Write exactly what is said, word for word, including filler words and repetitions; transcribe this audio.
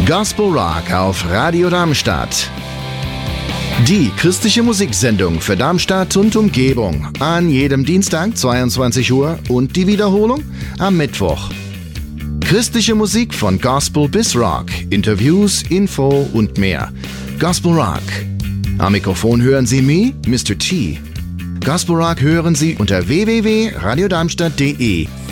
Gospel Rock auf Radio Darmstadt. Die christliche Musiksendung für Darmstadt und Umgebung. An jedem Dienstag zweiundzwanzig Uhr und die Wiederholung am Mittwoch. Christliche Musik von Gospel bis Rock. Interviews, Info und mehr. Gospel Rock. Am Mikrofon hören Sie mich, Mister T. Gospel Rock hören Sie unter w w w punkt radio darmstadt punkt d e.